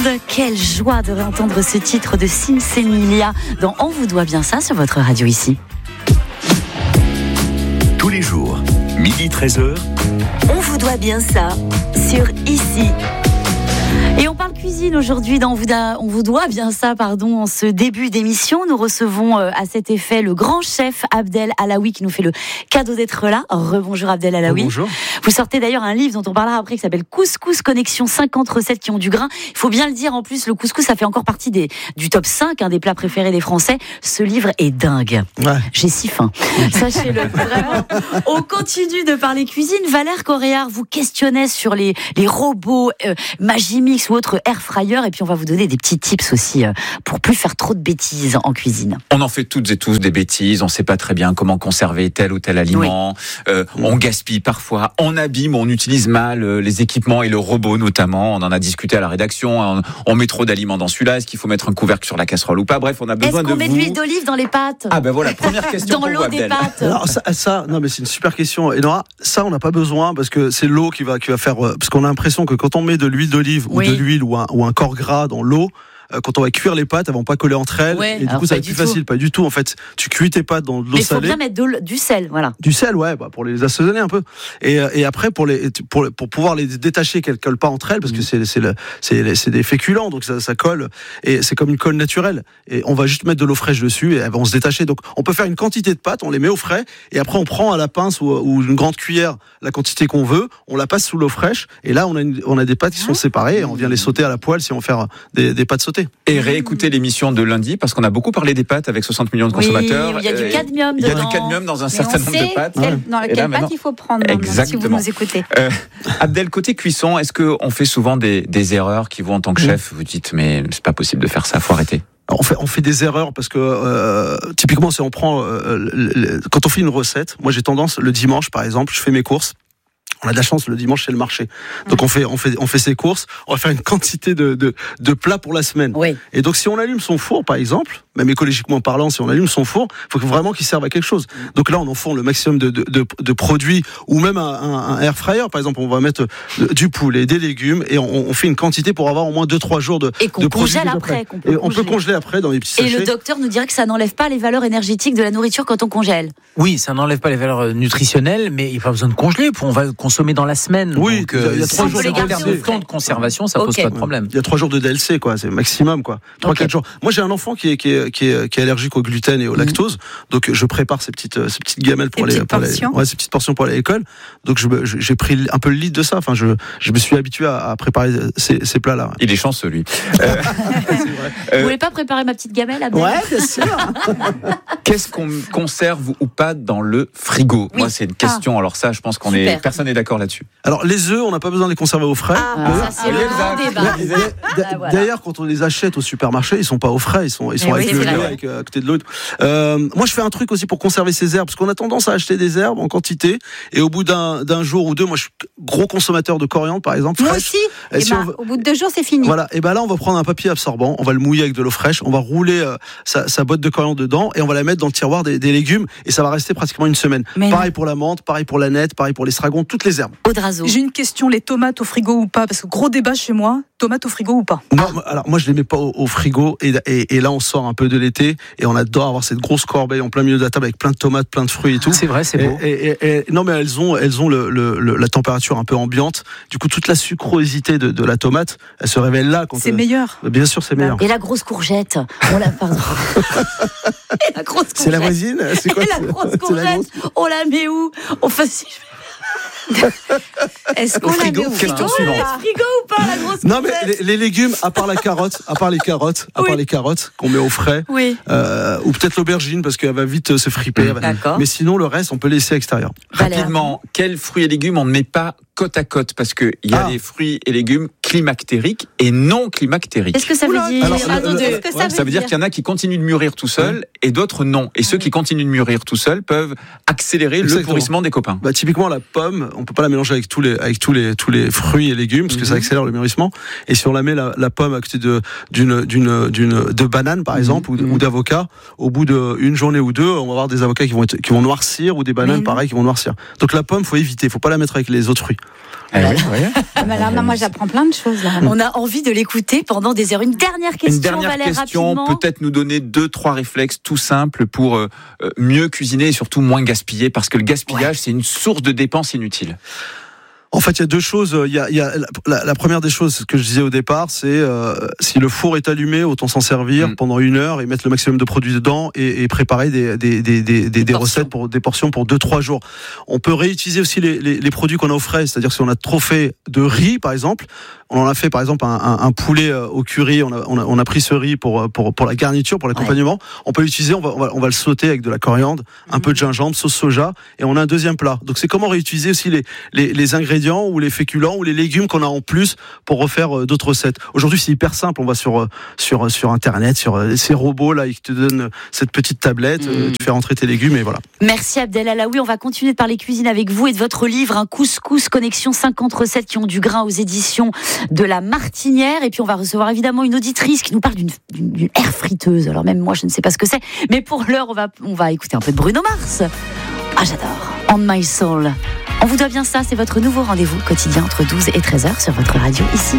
Quelle joie de réentendre ce titre de Sinsemilia dans On vous doit bien ça sur votre radio ici. Tous les jours, 12h-13h, On vous doit bien ça sur ici. Et on parle cuisine aujourd'hui dans On vous doit bien ça, en ce début d'émission. Nous recevons à cet effet le grand chef Abdel Alaoui qui nous fait le cadeau d'être là. Rebonjour Abdel Alaoui. Bonjour. Vous sortez d'ailleurs un livre dont on parlera après qui s'appelle Couscous Connexion, 50 recettes qui ont du grain. Il faut bien le dire, en plus le couscous ça fait encore partie du top 5 des plats préférés des Français. Ce livre est dingue. Ouais. J'ai si faim. Sachez-le, vraiment. On continue de parler cuisine. Valère Coréard vous questionnait sur les robots Magimix ou autres air fryer, et puis on va vous donner des petits tips aussi pour plus faire trop de bêtises en cuisine. On en fait toutes et tous des bêtises, on ne sait pas très bien comment conserver tel ou tel aliment, on gaspille parfois, on abîme, on utilise mal les équipements et le robot notamment, on en a discuté à la rédaction, on met trop d'aliments dans celui-là, est-ce qu'il faut mettre un couvercle sur la casserole ou pas? Bref, on a besoin de vous. Est-ce qu'on met de l'huile d'olive dans les pâtes? Ah ben voilà, première question dans pour l'eau vous, des Abdel. pâtes. Alors ça, non mais c'est une super question. Et non, ça on n'a pas besoin parce que c'est l'eau qui va faire. Parce qu'on a l'impression que quand on met de l'huile d'olive ou de l'huile ou un corps gras dans l'eau, quand on va cuire les pâtes, elles vont pas coller entre elles. Ouais, et du coup, ça va être plus facile. Pas du tout. En fait, tu cuis tes pâtes dans de l'eau salée. Mais il faut bien mettre du sel, voilà. Du sel, ouais, pour les assaisonner un peu. Et après, pour pouvoir les détacher, qu'elles collent pas entre elles, parce que c'est des féculents, donc ça colle. Et c'est comme une colle naturelle. Et on va juste mettre de l'eau fraîche dessus et elles vont se détacher. Donc, on peut faire une quantité de pâtes, on les met au frais, et après, on prend à la pince ou une grande cuillère la quantité qu'on veut, on la passe sous l'eau fraîche, et là, on a des pâtes qui sont séparées, et on vient les sauter à la poêle si on veut faire des pâtes sautées. Et réécoutez l'émission de lundi, parce qu'on a beaucoup parlé des pâtes avec 60 millions de consommateurs. Il y a du cadmium dedans. Il y a du cadmium dans un certain nombre de pâtes. Quelle pâte il faut prendre si vous nous écoutez. Abdel, côté cuisson, est-ce qu'on fait souvent des erreurs qui vous, en tant que chef, vous dites mais c'est pas possible de faire ça, faut arrêter? On fait des erreurs parce que typiquement si on prend quand on fait une recette, moi j'ai tendance le dimanche par exemple, je fais mes courses. On a de la chance, le dimanche, c'est le marché. Donc, on fait ses courses. On va faire une quantité de plats pour la semaine. Oui. Et donc, si on allume son four, par exemple, même écologiquement parlant, si on allume son four, il faut vraiment qu'il serve à quelque chose. Donc là, on enfourne le maximum de produits, ou même un air fryer, par exemple. On va mettre du poulet, des légumes, et on fait une quantité pour avoir au moins 2-3 jours de et qu'on congèle après. On peut congeler après dans les petits sachets. Et le docteur nous dirait que ça n'enlève pas les valeurs énergétiques de la nourriture quand on congèle. Oui, ça n'enlève pas les valeurs nutritionnelles, mais il n'y a pas besoin de congeler. On va consommer dans la semaine. Oui, donc, il y a 3 jours en termes de temps de conservation, ça pose pas de problème. Il y a 3 jours de DLC, quoi. C'est maximum, quoi. 3-4 jours. Moi, j'ai un enfant qui est allergique au gluten et au lactose. Donc, je prépare ces petites gamelles pour ces petites portions pour aller à l'école. Donc, j'ai pris un peu le lead de ça. Enfin, je me suis habitué à préparer ces plats-là. Ouais. Il est chanceux, lui. Vous voulez pas préparer ma petite gamelle, Abdel? Ouais, bien sûr. Qu'est-ce qu'on conserve ou pas dans le frigo? Moi, c'est une question. Alors ça, je pense personne n'est d'accord là-dessus. Alors, les œufs, on n'a pas besoin de les conserver au frais. Ça, c'est le grand débat. D'ailleurs, quand on les achète au supermarché, ils sont pas au frais, ils sont avec le lait, avec à côté de l'autre. Moi, je fais un truc aussi pour conserver ces herbes, parce qu'on a tendance à acheter des herbes en quantité, et au bout d'un jour ou deux, moi, je suis gros consommateur de coriandre, par exemple. Moi fraîche. aussi. Au bout de 2 jours, c'est fini. Voilà. Et là, on va prendre un papier absorbant, on va le mouiller avec de l'eau fraîche, on va rouler sa botte de coriandre dedans, et on va la mettre dans le tiroir des légumes, et ça va rester pratiquement une semaine. Pareil pour la menthe, pareil pour la nette, pareil pour l'estragon, toutes les herbes. Audrazo. J'ai une question, les tomates au frigo ou pas? Parce que gros débat chez moi, tomates au frigo ou pas? Non, alors moi je les mets pas au frigo, et là on sort un peu de l'été et on adore avoir cette grosse corbeille en plein milieu de la table avec plein de tomates, plein de fruits et tout. C'est vrai, c'est beau. Et non, mais elles ont la température un peu ambiante. Du coup, toute la sucrosité de la tomate, elle se révèle là. C'est meilleur. Bien sûr, c'est meilleur. Et la grosse courgette, pardon. Et la grosse courgette. C'est la voisine. C'est quoi? Et la grosse courgette, on la met où? Est-ce qu'on la met au Question frigo? suivante. Frigo ou pas, la grosse courgette? Non, mais les légumes, à part les carottes qu'on met au frais, Oui. ou peut-être l'aubergine parce qu'elle va vite se friper. D'accord. Mais sinon, le reste, on peut laisser à l'extérieur. Rapidement, quels fruits et légumes on ne met pas côte à côte? Parce qu'il y a des fruits et légumes climactériques et non climactériques. Qu'est-ce que ça veut dire? Alors, Ça veut dire qu'il y en a qui continuent de mûrir tout seuls et d'autres non. Et ceux qui continuent de mûrir tout seuls peuvent accélérer le pourrissement des copains. Typiquement, la pomme, on peut pas la mélanger avec tous les fruits et légumes parce que ça accélère le mûrissement. Et si on la met la pomme à côté de banane par exemple ou d'avocat, au bout d'une journée ou deux, on va avoir des avocats qui vont noircir ou des bananes pareil qui vont noircir. Donc la pomme, faut éviter, faut pas la mettre avec les autres fruits. Moi, j'apprends plein de choses. Là. On a envie de l'écouter pendant des heures. Une dernière question, Valère, rapidement. Peut-être nous donner 2-3 réflexes tout simples pour mieux cuisiner et surtout moins gaspiller, parce que le gaspillage, c'est une source de dépenses inutiles. En fait, il y a deux choses. Il y a la première des choses que je disais au départ, c'est si le four est allumé, autant s'en servir pendant 1 heure et mettre le maximum de produits dedans et préparer des recettes pour des portions pour 2-3 jours. On peut réutiliser aussi les produits qu'on a au frais, c'est-à-dire si on a trop fait de riz, par exemple, on en a fait par exemple un poulet au curry, on a pris ce riz pour la garniture, pour l'accompagnement. On peut l'utiliser, on va le sauter avec de la coriandre, un peu de gingembre, sauce soja, et on a un deuxième plat. Donc c'est comment réutiliser aussi les ingrédients ou les féculents ou les légumes qu'on a en plus pour refaire d'autres recettes. Aujourd'hui, c'est hyper simple. On va sur Internet, sur ces robots là, qui te donnent cette petite tablette. Tu fais rentrer tes légumes et voilà. Merci Abdel Alaoui. On va continuer de parler cuisine avec vous et de votre livre, un couscous connexion 50 recettes qui ont du grain aux éditions de La Martinière. Et puis on va recevoir évidemment une auditrice qui nous parle d'une air friteuse. Alors même moi, je ne sais pas ce que c'est. Mais pour l'heure, on va écouter un peu de Bruno Mars. Ah, j'adore. On My Soul. On vous doit bien ça, c'est votre nouveau rendez-vous quotidien entre 12 et 13h sur votre radio ici.